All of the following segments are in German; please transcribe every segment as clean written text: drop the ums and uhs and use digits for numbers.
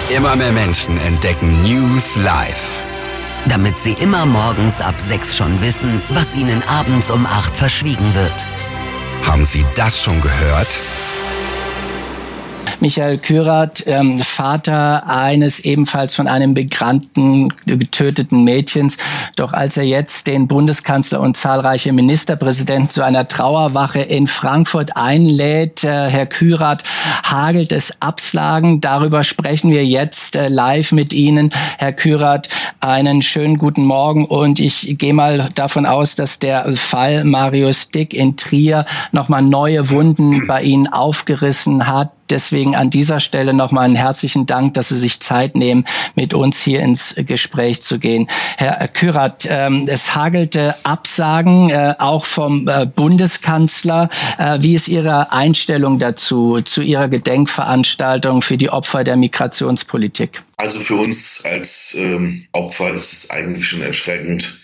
Immer mehr Menschen entdecken News Live. Damit sie immer morgens ab 6 schon wissen, was ihnen abends um 8 verschwiegen wird. Haben Sie das schon gehört? Michael Kürath, Vater eines ebenfalls von einem Migranten getöteten Mädchens. Doch als er jetzt den Bundeskanzler und zahlreiche Ministerpräsidenten zu einer Trauerwache in Frankfurt einlädt, Herr Kürath, hagelt es Absagen. Darüber sprechen wir jetzt live mit Ihnen. Herr Kürath, einen schönen guten Morgen, und ich gehe mal davon aus, dass der Fall Marius Dick in Trier nochmal neue Wunden bei Ihnen aufgerissen hat. Deswegen an dieser Stelle nochmal einen herzlichen Dank, dass Sie sich Zeit nehmen, mit uns hier ins Gespräch zu gehen. Herr Kürath, es hagelte Absagen, auch vom Bundeskanzler. Wie ist Ihre Einstellung dazu, zu Ihrer Gedenkveranstaltung für die Opfer der Migrationspolitik? Also für uns als Opfer ist es eigentlich schon erschreckend,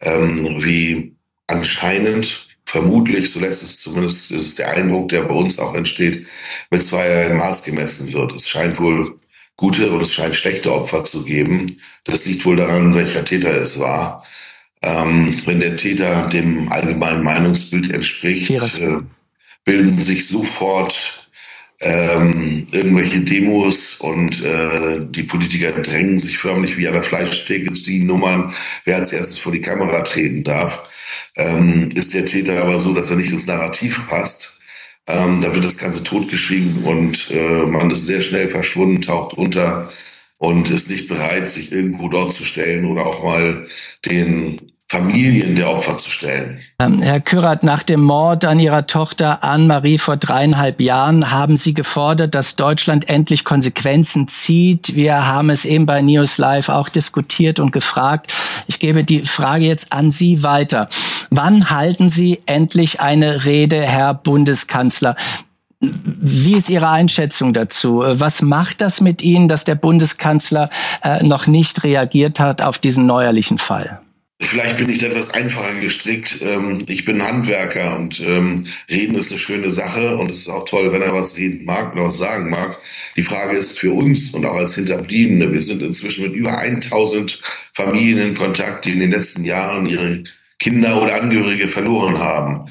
wie anscheinend, vermutlich, so lässt es zumindest, ist es der Eindruck, der bei uns auch entsteht, mit zweierlei Maß gemessen wird. Es scheint wohl gute und es scheint schlechte Opfer zu geben. Das liegt wohl daran, welcher Täter es war. Wenn der Täter dem allgemeinen Meinungsbild entspricht, bilden sich sofort irgendwelche Demos und die Politiker drängen sich förmlich wie an der Fleischtheke zu den Nummern, wer als erstes vor die Kamera treten darf. Ist der Täter aber so, dass er nicht ins Narrativ passt, da wird das Ganze totgeschwiegen und man ist sehr schnell verschwunden, taucht unter und ist nicht bereit, sich irgendwo dort zu stellen oder auch mal den Familien der Opfer zu stellen. Herr Kürath, nach dem Mord an Ihrer Tochter Anne-Marie vor 3,5 Jahren haben Sie gefordert, dass Deutschland endlich Konsequenzen zieht. Wir haben es eben bei News Live auch diskutiert und gefragt. Ich gebe die Frage jetzt an Sie weiter. Wann halten Sie endlich eine Rede, Herr Bundeskanzler? Wie ist Ihre Einschätzung dazu? Was macht das mit Ihnen, dass der Bundeskanzler noch nicht reagiert hat auf diesen neuerlichen Fall? Vielleicht bin ich etwas einfacher gestrickt. Ich bin Handwerker und reden ist eine schöne Sache und es ist auch toll, wenn er was reden mag oder was sagen mag. Die Frage ist für uns und auch als Hinterbliebene, wir sind inzwischen mit über 1000 Familien in Kontakt, die in den letzten Jahren ihre Kinder oder Angehörige verloren haben.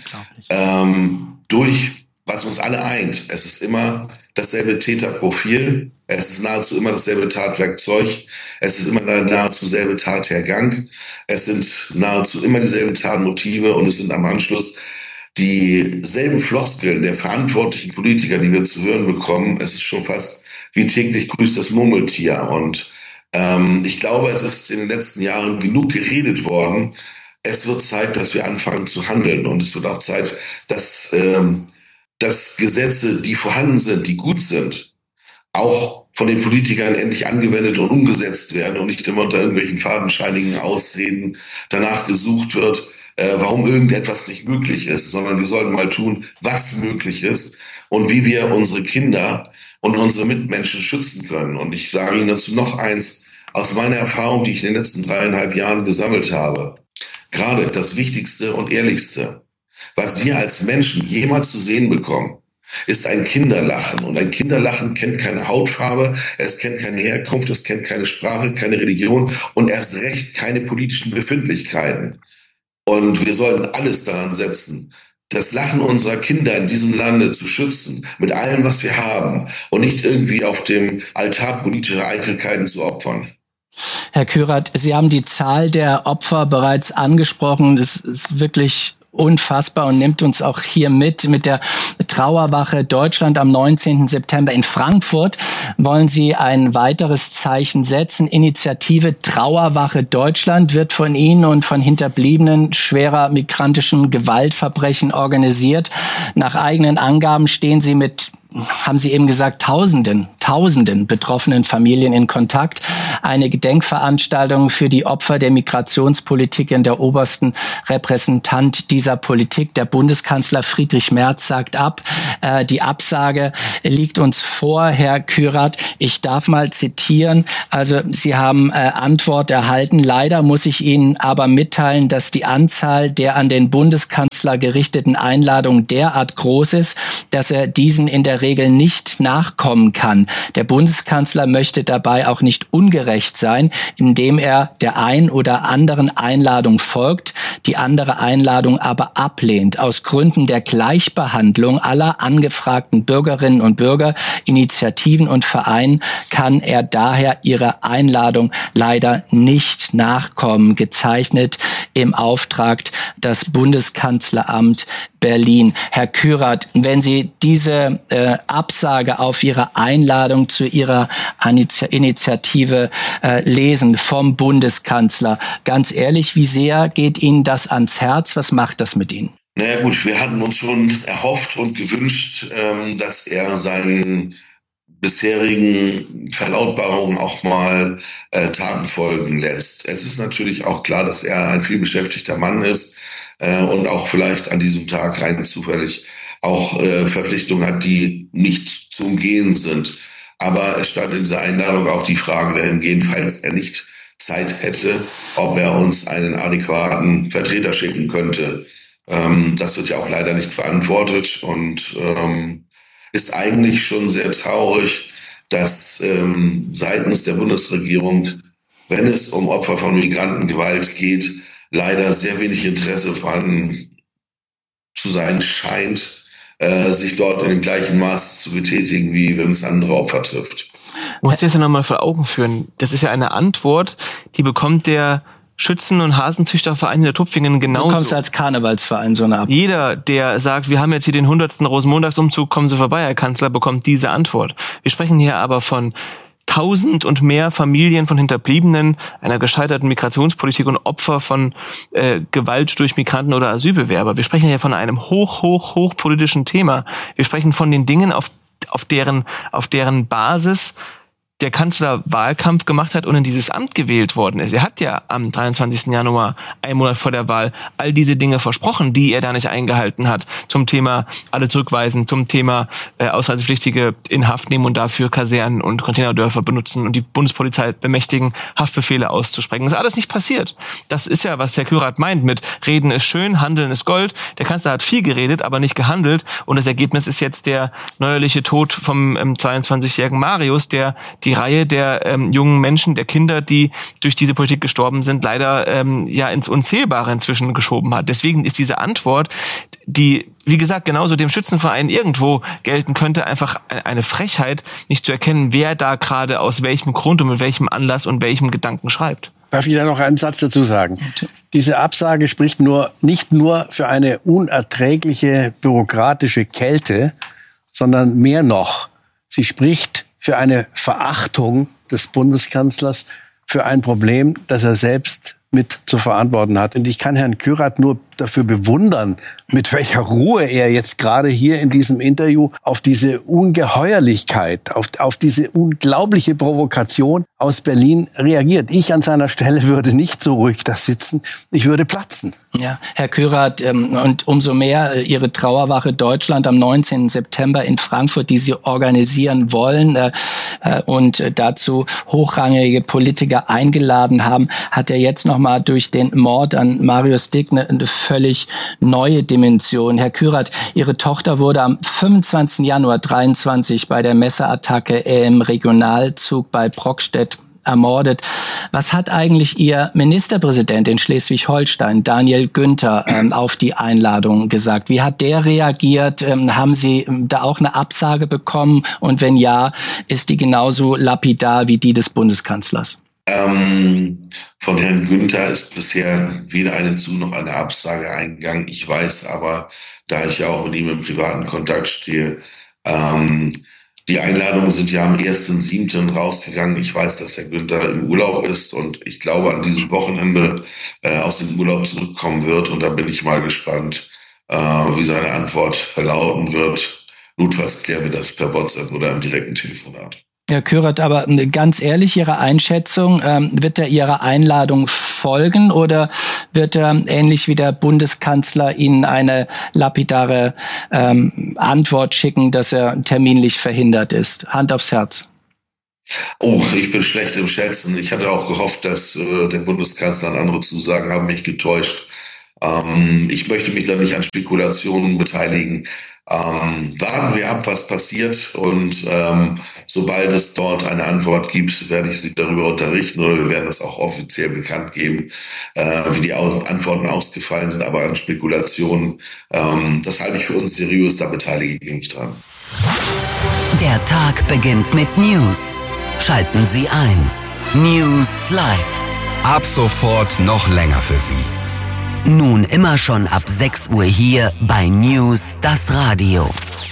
Durch was uns alle eint. Es ist immer dasselbe Täterprofil. Es ist nahezu immer dasselbe Tatwerkzeug. Es ist immer nahezu selbe Tathergang. Es sind nahezu immer dieselben Tatmotive und es sind am Anschluss dieselben Floskeln der verantwortlichen Politiker, die wir zu hören bekommen. Es ist schon fast wie täglich grüßt das Murmeltier. Und ich glaube, es ist in den letzten Jahren genug geredet worden. Es wird Zeit, dass wir anfangen zu handeln. Und es wird auch Zeit, dass Gesetze, die vorhanden sind, die gut sind, auch von den Politikern endlich angewendet und umgesetzt werden und nicht immer unter irgendwelchen fadenscheinigen Ausreden danach gesucht wird, warum irgendetwas nicht möglich ist, sondern wir sollten mal tun, was möglich ist und wie wir unsere Kinder und unsere Mitmenschen schützen können. Und ich sage Ihnen dazu noch eins aus meiner Erfahrung, die ich in den letzten 3,5 Jahren gesammelt habe. Gerade das Wichtigste und Ehrlichste, was wir als Menschen jemals zu sehen bekommen, ist ein Kinderlachen. Und ein Kinderlachen kennt keine Hautfarbe, es kennt keine Herkunft, es kennt keine Sprache, keine Religion und erst recht keine politischen Befindlichkeiten. Und wir sollten alles daran setzen, das Lachen unserer Kinder in diesem Lande zu schützen, mit allem, was wir haben, und nicht irgendwie auf dem Altar politischer Eitelkeiten zu opfern. Herr Kürath, Sie haben die Zahl der Opfer bereits angesprochen. Es ist wirklich unfassbar und nimmt uns auch hier mit der Trauerwache Deutschland am 19. September in Frankfurt wollen Sie ein weiteres Zeichen setzen. Initiative Trauerwache Deutschland wird von Ihnen und von Hinterbliebenen schwerer migrantischen Gewaltverbrechen organisiert. Nach eigenen Angaben stehen Sie mit, haben Sie eben gesagt, Tausenden betroffenen Familien in Kontakt. eine Gedenkveranstaltung für die Opfer der Migrationspolitik in der obersten Repräsentant dieser Politik, der Bundeskanzler Friedrich Merz, sagt ab. Die Absage liegt uns vor, Herr Kürath. Ich darf mal zitieren. Also Sie haben Antwort erhalten. Leider muss ich Ihnen aber mitteilen, dass die Anzahl der an den Bundeskanzler gerichteten Einladungen derart groß ist, dass er diesen in der Regel nicht nachkommen kann. Der Bundeskanzler möchte dabei auch nicht ungerecht sein, indem er der ein oder anderen Einladung folgt, die andere Einladung aber ablehnt. Aus Gründen der Gleichbehandlung aller angefragten Bürgerinnen und Bürger, Initiativen und Vereinen kann er daher ihrer Einladung leider nicht nachkommen. Gezeichnet im Auftrag das Bundeskanzleramt Berlin. Herr Kürath, wenn Sie diese Absage auf Ihre Einladung zu Ihrer Initiative lesen vom Bundeskanzler, ganz ehrlich, wie sehr geht Ihnen das ans Herz? Was macht das mit Ihnen? Naja gut, wir hatten uns schon erhofft und gewünscht, dass er seinen bisherigen Verlautbarungen auch mal Taten folgen lässt. Es ist natürlich auch klar, dass er ein vielbeschäftigter Mann ist und auch vielleicht an diesem Tag rein zufällig auch Verpflichtungen hat, die nicht zu umgehen sind. Aber es stand in dieser Einladung auch die Frage dahingehend, falls er nicht Zeit hätte, ob er uns einen adäquaten Vertreter schicken könnte. Das wird ja auch leider nicht beantwortet und ist eigentlich schon sehr traurig, dass seitens der Bundesregierung, wenn es um Opfer von Migrantengewalt geht, leider sehr wenig Interesse vorhanden zu sein scheint, sich dort in dem gleichen Maß zu betätigen, wie wenn es andere Opfer trifft. Man muss sich das ja nochmal vor Augen führen. Das ist ja eine Antwort, die bekommt der Schützen- und Hasenzüchterverein in der Tupfingen genauso. Du kommst als Karnevalsverein so eine Absage. Jeder, der sagt, wir haben jetzt hier den 100. Rosenmontagsumzug, kommen Sie vorbei, Herr Kanzler, bekommt diese Antwort. Wir sprechen hier aber von 1000 und mehr Familien von Hinterbliebenen einer gescheiterten Migrationspolitik und Opfer von Gewalt durch Migranten oder Asylbewerber. Wir sprechen hier von einem hoch politischen Thema. Wir sprechen von den Dingen, auf deren Basis der Kanzler Wahlkampf gemacht hat und in dieses Amt gewählt worden ist. Er hat ja am 23. Januar, einen Monat vor der Wahl, all diese Dinge versprochen, die er da nicht eingehalten hat. Zum Thema alle zurückweisen, zum Thema Ausreisepflichtige in Haft nehmen und dafür Kasernen und Containerdörfer benutzen und die Bundespolizei bemächtigen, Haftbefehle auszusprechen. Das ist alles nicht passiert. Das ist ja, was Herr Kürath meint mit Reden ist schön, Handeln ist Gold. Der Kanzler hat viel geredet, aber nicht gehandelt. Und das Ergebnis ist jetzt der neuerliche Tod vom 22-jährigen Marius, der die Reihe der jungen Menschen, der Kinder, die durch diese Politik gestorben sind, leider ins Unzählbare inzwischen geschoben hat. Deswegen ist diese Antwort, die, wie gesagt, genauso dem Schützenverein irgendwo gelten könnte, einfach eine Frechheit, nicht zu erkennen, wer da gerade aus welchem Grund und mit welchem Anlass und welchem Gedanken schreibt. Darf ich da noch einen Satz dazu sagen? Diese Absage spricht nicht nur für eine unerträgliche bürokratische Kälte, sondern mehr noch, sie spricht für eine Verachtung des Bundeskanzlers für ein Problem, das er selbst mit zu verantworten hat. Und ich kann Herrn Kürath nur dafür bewundern, mit welcher Ruhe er jetzt gerade hier in diesem Interview auf diese Ungeheuerlichkeit, auf diese unglaubliche Provokation aus Berlin reagiert. Ich an seiner Stelle würde nicht so ruhig da sitzen, ich würde platzen. Ja, Herr Kürath, und umso mehr Ihre Trauerwache Deutschland am 19. September in Frankfurt, die Sie organisieren wollen und dazu hochrangige Politiker eingeladen haben, hat er jetzt nochmal durch den Mord an Marius Dick eine völlig neue Dimension. Herr Kürath, Ihre Tochter wurde am 25. Januar 23 bei der Messerattacke im Regionalzug bei Brockstedt ermordet. Was hat eigentlich Ihr Ministerpräsident in Schleswig-Holstein, Daniel Günther, auf die Einladung gesagt? Wie hat der reagiert? Haben Sie da auch eine Absage bekommen? Und wenn ja, ist die genauso lapidar wie die des Bundeskanzlers? Von Herrn Günther ist bisher weder eine noch eine Absage eingegangen. Ich weiß aber, da ich ja auch mit ihm im privaten Kontakt stehe, die Einladungen sind ja am 1.7. rausgegangen. Ich weiß, dass Herr Günther im Urlaub ist und ich glaube, an diesem Wochenende aus dem Urlaub zurückkommen wird. Und da bin ich mal gespannt, wie seine Antwort verlauten wird. Notfalls klären wir das per WhatsApp oder im direkten Telefonat. Herr Kürath, aber ganz ehrlich, Ihre Einschätzung, wird er Ihrer Einladung folgen oder wird er ähnlich wie der Bundeskanzler Ihnen eine lapidare Antwort schicken, dass er terminlich verhindert ist? Hand aufs Herz. Oh, ich bin schlecht im Schätzen. Ich hatte auch gehofft, dass der Bundeskanzler und andere Zusagen haben mich getäuscht. Ich möchte mich da nicht an Spekulationen beteiligen. Warten wir ab, was passiert, und sobald es dort eine Antwort gibt, werde ich Sie darüber unterrichten, oder wir werden es auch offiziell bekannt geben, wie die Antworten ausgefallen sind. Aber an Spekulationen, das halte ich für unseriös, da beteilige ich mich dran. Der Tag beginnt mit News. Schalten Sie ein. News Live. Ab sofort noch länger für Sie. Nun immer schon ab 6 Uhr hier bei News, das Radio.